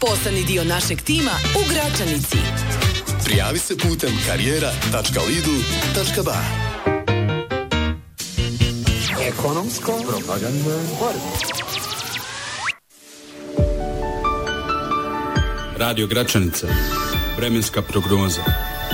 Postani dio našeg tima u Gračanici. Prijavi se putem karijera.lidu.ba. Ekonomsko propagandna borba. Radio Gračanica. Vremenska prognoza.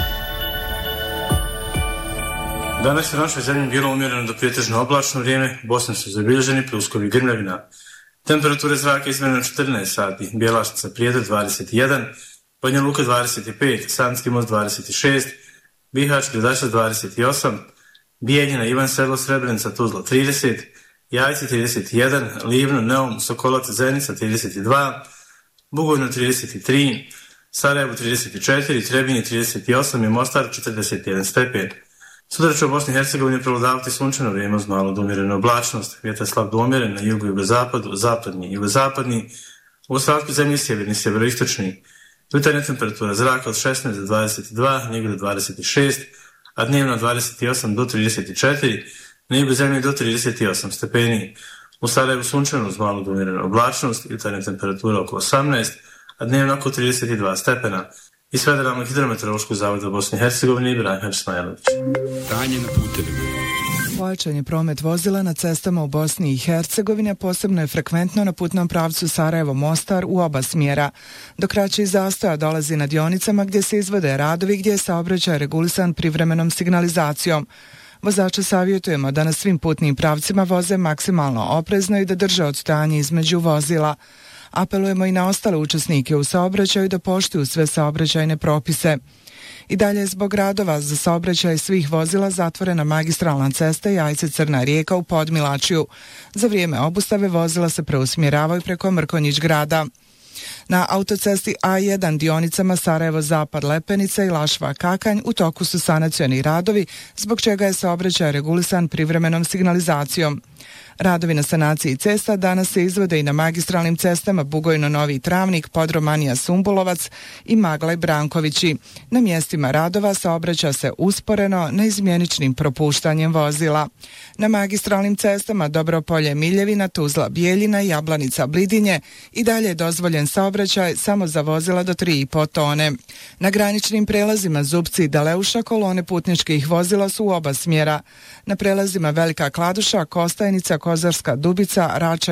Danas je u našoj zemlji bilo umjereno do pretežno oblačno vrijeme, Bosne su zabilježeni pljuskovi grmljavina. Temperature zraka izmjereno 14 sati, Bjelašnica Prijedor 21, Banja Luka 25, Sanski Most 26, Bihać Gradačac 28, Bijeljina, Ivan Sedlo, Srebrenica, Tuzla 30, Jajce 31, Livno, Neum, Sokolac, Zenica 32, Bugojno 33, Sarajevo 34, Trebinje 38 i Mostar 41 stepen. Sutra će u Bosni i Hercegovini prevladavati sunčano vrijeme uz malo do umjerene oblačnost, vjetar slab do umjeren na jugu i jugozapadu, zapadni i jugozapadni, u ostatku zemlji sjeverni i sjeveroistočni. Jutarnja temperatura zraka od 16 do 22, njega do 26, a dnevno od 28 do 34, na jugu zemlje do 38 stepeni. U Sarajevu sunčano uz malo do umjerene oblačnost, jutarnja temperatura oko 18, a dnevno oko 32 stepena. Iz Federalnog hidrometeorološkog zavoda Bosne i Hercegovine Ibrahim Smajlović. Stanje na putevima. Pojačan je promet vozila na cestama u Bosni i Hercegovini, posebno je frekventno na putnom pravcu Sarajevo-Mostar u oba smjera. Do kraćih zastoja dolazi na dionicama gdje se izvode radovi, gdje je saobraćaj regulisan privremenom signalizacijom. Vozače savjetujemo da na svim putnim pravcima voze maksimalno oprezno i da drže odstojanje između vozila. Apelujemo i na ostale učesnike u saobraćaju da poštuju sve saobraćajne propise. I dalje je zbog radova za saobraćaj svih vozila zatvorena magistralna cesta Jajce-Crna Rijeka u Podmilačju. Za vrijeme obustave vozila se preusmjeravaju preko Mrkonjić grada. Na autocesti A1 dionicama Sarajevo-Zapad Lepenica i Lašva-Kakanj u toku su sanacioni radovi, zbog čega je saobraćaj regulisan privremenom signalizacijom. Radovi na sanaciji cesta danas se izvode i na magistralnim cestama Bugojno-Novi Travnik, Podromanija-Sumbulovac i Maglaj-Brankovići. Na mjestima radova saobraća se usporeno neizmjeničnim propuštanjem vozila. Na magistralnim cestama Dobropolje-Miljevina, Tuzla-Bijeljina i Jablanica-Blidinje i dalje je dozvoljen saobraćaj samo za vozila do 3,5 tone. Na graničnim prelazima Zupci i Daleuša kolone putničkih vozila su u oba smjera. Na prelazima Velika Kladuša, Kostajnica, Kozarska Dubica, Rača